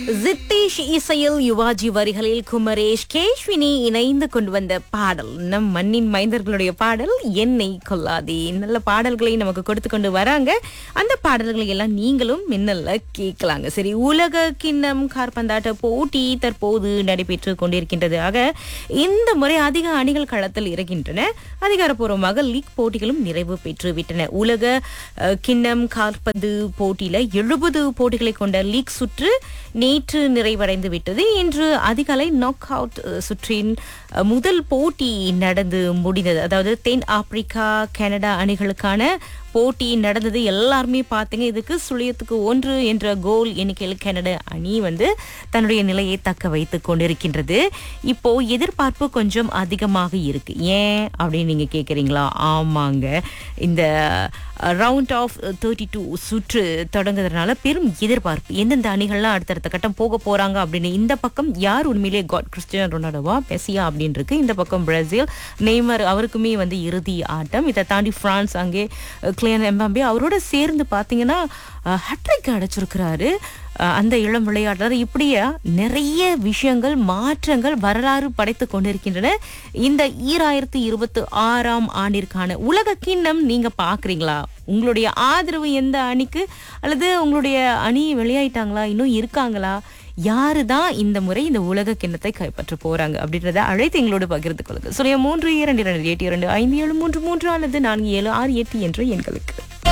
ஜித்தேஷ் இசையில் யுவாஜி வரிகளில் குமரேஷ் கேஷ்வினி இணைந்து கொண்டு வந்த பாடல் நம் மண்ணின் மைந்தர்களுடைய பாடல் என்னை கொல்லாதே. நல்ல பாடல்களை நமக்கு கொடுத்து கொண்டு வராங்க. அந்த பாடல்களை எல்லாம் நீங்களும் மின்னல்ல கேட்கலாங்க. சரி, உலக கிண்ணம் காற்பந்தாட்ட போட்டி தற்போது நடைபெற்று கொண்டிருக்கின்றது. ஆக இந்த முறை அதிக அணிகள் களத்தில் இருக்கின்றன. அதிகாரப்பூர்வமாக லீக் போட்டிகளும் நிறைவு பெற்று விட்டன. உலக கிண்ணம் காற்பந்து போட்டியில 70 போட்டிகளை கொண்ட லீக் சுற்று நேற்று நிறைவடைந்து விட்டது. இன்று அதிகாலை நாக் அவுட் சுற்றின் முதல் போட்டி நடந்து முடிந்தது. அதாவது தென் ஆப்பிரிக்கா கனடா அணிகளுக்கான போட்டி நடந்தது. எல்லாருமே பார்த்தீங்க, இதுக்கு 0-1 என்ற கோல் எண்ணிக்கையில் கனடா அணி தன்னுடைய நிலையை தக்க வைத்துக் கொண்டிருக்கின்றது. இப்போ எதிர்பார்ப்பு கொஞ்சம் அதிகமாக இருக்கு. ஏன் அப்படின்னு நீங்க கேக்குறீங்களா? ஆமாங்க, இந்த ரவுண்ட் ஆஃப் 32 சுற்று தொடங்குறதுனால பெரும் எதிர்பார்ப்பு. எந்தெந்த அணிகள்லாம் அடுத்தடுத்த கட்டம் போக போறாங்க அப்படின்னு. இந்த பக்கம் யார் உண்மையிலேயே கிறிஸ்டியானோ ரொனால்டோவா மெஸ்ஸியா அப்படின்னு இருக்கு. இந்த பக்கம் பிரேசில் நெய்மர், அவருக்குமே இறுதி ஆட்டம். இதை தாண்டி பிரான்ஸ், அங்கே கிலியன் எம்பாப்பே அவரோட சேர்ந்து பாத்தீங்கன்னா ஹட்ரிக் அடைச்சிருக்கிறாரு அந்த இளம் விளையாட்டாளர். இப்படியா நிறைய விஷயங்கள் மாற்றங்கள் வரலாறு படைத்து கொண்டிருக்கின்றன. இந்த 2026ஆம் ஆண்டிற்கான உலக கிண்ணம் நீங்க பாக்குறீங்களா? உங்களுடைய ஆதரவு எந்த அணிக்கு? அல்லது உங்களுடைய அணி வெளியாயிட்டாங்களா? இன்னும் இருக்காங்களா? யாருதான் இந்த முறை இந்த உலக கிண்ணத்தை கைப்பற்ற போறாங்க அப்படின்றத அழைத்து எங்களோடு பகிர்ந்து கொள்ளுங்க. 3 2 2 8 2 5 7 3 3 அல்லது 4 7 6 8 என்ற எண்களுக்கு.